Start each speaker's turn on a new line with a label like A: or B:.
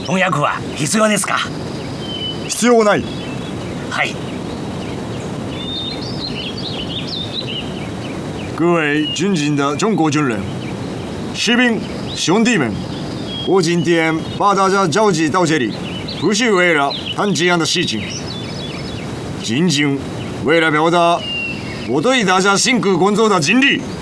A: 翻訳は必要ですか？
B: 必要ない。
A: はい。
B: 各位尊敬的中国军人、士兵、兄弟们，我今天把大家召集到这里，不是为了谈这样的事情，仅仅为了表达我对大家辛苦工作的敬意。